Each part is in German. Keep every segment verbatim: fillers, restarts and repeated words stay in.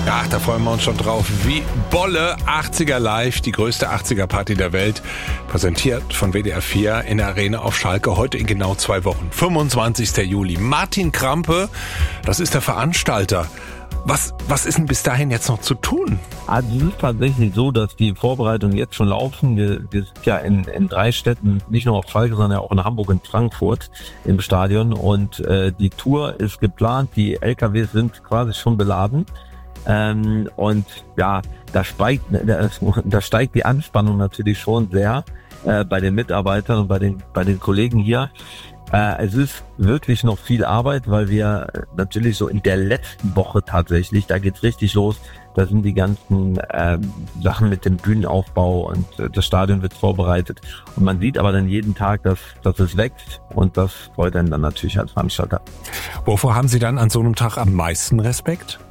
Ach, da freuen wir uns schon drauf. Wie Bolle, achtziger Live, die größte achtziger-Party der Welt. Präsentiert von W D R vier in der Arena auf Schalke, heute in genau zwei Wochen. fünfundzwanzigster Juli. Martin Krampe, das ist der Veranstalter. Was, was ist denn bis dahin jetzt noch zu tun? Also es ist tatsächlich so, dass die Vorbereitungen jetzt schon laufen. Wir, wir sind ja in, in drei Städten, nicht nur auf Schalke, sondern auch in Hamburg und Frankfurt im Stadion. Und äh, die Tour ist geplant, die L K Ws sind quasi schon beladen. Ähm, und ja, da steigt, da, da steigt die Anspannung natürlich schon sehr äh, bei den Mitarbeitern und bei den, bei den Kollegen hier. Äh, es ist wirklich noch viel Arbeit, weil wir natürlich so in der letzten Woche tatsächlich, da geht's richtig los, da sind die ganzen äh, Sachen mit dem Bühnenaufbau und äh, das Stadion wird vorbereitet. Und man sieht aber dann jeden Tag, dass, dass es wächst und das freut einen dann natürlich als Veranstalter. Wovor haben Sie dann an so einem Tag am meisten Respekt?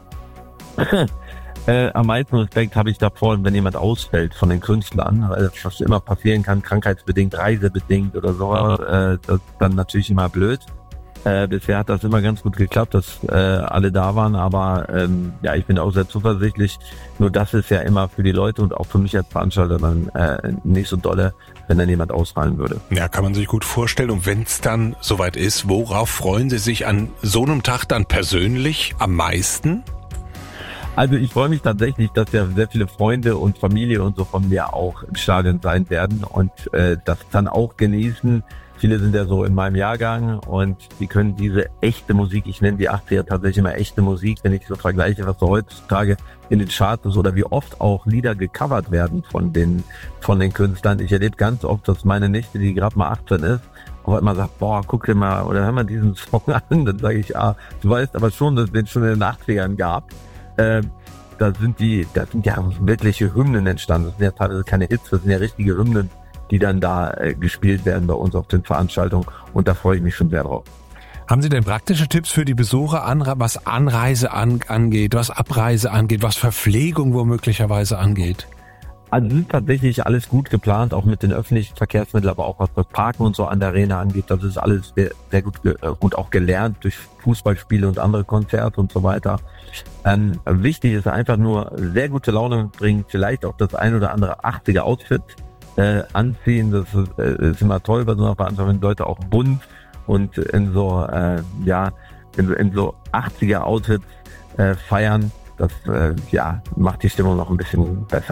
Äh, am meisten Respekt habe ich davor, wenn jemand ausfällt von den Künstlern, weil das immer passieren kann, krankheitsbedingt, reisebedingt oder so, äh, das ist dann natürlich immer blöd. Äh, bisher hat das immer ganz gut geklappt, dass äh, alle da waren, aber ähm, ja, ich bin auch sehr zuversichtlich. Nur das ist ja immer für die Leute und auch für mich als Veranstalter dann äh, nicht so dolle, wenn dann jemand ausfallen würde. Ja, kann man sich gut vorstellen. Und wenn es dann soweit ist, worauf freuen Sie sich an so einem Tag dann persönlich am meisten? Also ich freue mich tatsächlich, dass ja sehr viele Freunde und Familie und so von mir auch im Stadion sein werden und äh, das dann auch genießen. Viele sind ja so in meinem Jahrgang und die können diese echte Musik, ich nenne die achtziger tatsächlich immer echte Musik, wenn ich so vergleiche, was so heutzutage in den Charts ist oder wie oft auch Lieder gecovert werden von den von den Künstlern. Ich erlebe ganz oft, dass meine Nichte, die gerade mal achtzehn ist, auf einmal sagt, boah, guck dir mal, oder hör mal diesen Song an. Dann sage ich, ah, du weißt aber schon, dass es den schon in den achtzigern gab. Äh, da sind die, da sind ja wirkliche Hymnen entstanden. Das sind ja teilweise keine Hits, das sind ja richtige Hymnen, die dann da äh, gespielt werden bei uns auf den Veranstaltungen. Und da freue ich mich schon sehr drauf. Haben Sie denn praktische Tipps für die Besucher, was Anreise an, angeht, was Abreise angeht, was Verpflegung womöglicherweise angeht? Also es ist tatsächlich alles gut geplant, auch mit den öffentlichen Verkehrsmitteln, aber auch was das Parken und so an der Arena angeht. Das ist alles sehr, sehr gut und auch gelernt durch Fußballspiele und andere Konzerte und so weiter. Ähm, wichtig ist einfach nur sehr gute Laune bringen, vielleicht auch das ein oder andere achtziger Outfit äh, anziehen. Das ist, äh, ist immer toll bei so einer Veranstaltung, wenn Leute auch bunt und in so äh, ja in, in so achtziger Outfits äh, feiern. Das äh, ja macht die Stimmung noch ein bisschen besser.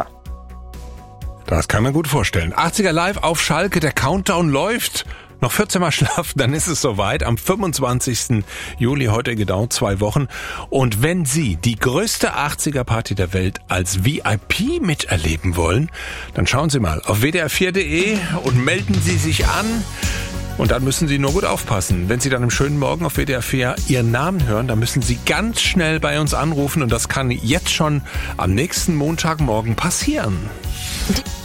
Das kann man gut vorstellen. achtziger Live auf Schalke, der Countdown läuft. Noch vierzehn Mal schlafen, dann ist es soweit. Am fünfundzwanzigsten Juli, heute genau zwei Wochen. Und wenn Sie die größte achtziger-Party der Welt als V I P miterleben wollen, dann schauen Sie mal auf w d r vier punkt d e und melden Sie sich an. Und dann müssen Sie nur gut aufpassen. Wenn Sie dann im schönen Morgen auf W D R vier Ihren Namen hören, dann müssen Sie ganz schnell bei uns anrufen. Und das kann jetzt schon am nächsten Montagmorgen passieren.